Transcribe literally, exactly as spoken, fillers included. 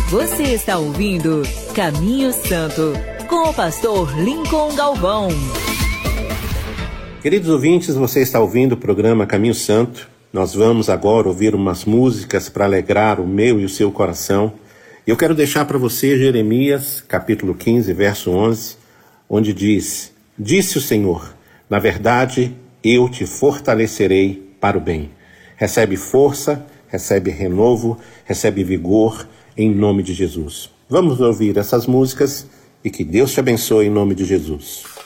Você está ouvindo Caminho Santo, com o pastor Lincoln Galvão. Queridos ouvintes, você está ouvindo o programa Caminho Santo. Nós vamos agora ouvir umas músicas para alegrar o meu e o seu coração. Eu quero deixar para você Jeremias, capítulo quinze, verso onze, onde diz: Disse o Senhor, na verdade, eu te fortalecerei para o bem. Recebe força, recebe renovo, recebe vigor, em nome de Jesus. Vamos ouvir essas músicas e que Deus te abençoe em nome de Jesus.